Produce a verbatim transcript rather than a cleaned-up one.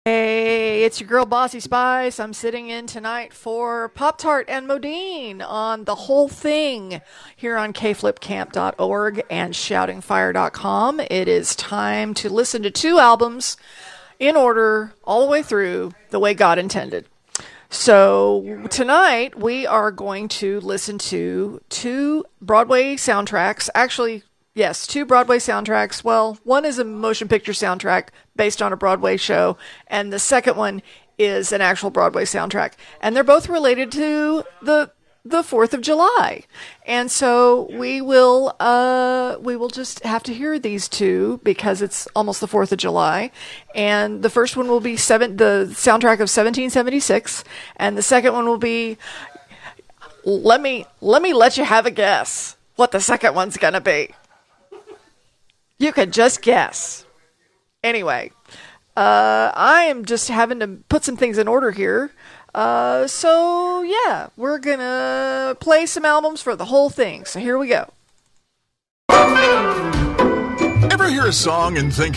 Hey, it's your girl Bossy Spice. I'm sitting in tonight for Pop Tart and Modine on The Whole Thing here on k flip camp dot org and shouting fire dot com. It is time to listen to two albums in order all the way through the way God intended. So tonight we are going to listen to two Broadway soundtracks. Actually, yes, two Broadway soundtracks. Well, one is a motion picture soundtrack based on a Broadway show, and the second one is an actual Broadway soundtrack. And they're both related to the the fourth of July. And so we will uh, we will just have to hear these two because it's almost the fourth of July. And the first one will be seven, the soundtrack of seventeen seventy-six, and the second one will be, let me let me let you have a guess what the second one's going to be. You can just guess. Anyway, uh, I am just having to put some things in order here. Uh, so, yeah, we're going to play some albums for the whole thing. So here we go. Ever hear a song and think,